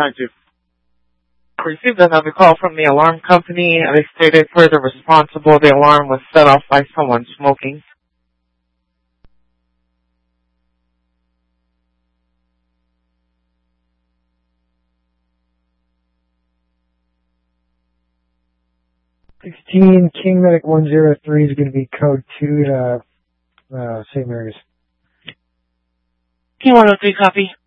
you. Received another call from the alarm company. They stated per the responsible, the alarm was set off by someone smoking. King Medic 103 is going to be code 2 to St. Mary's. King 103, copy.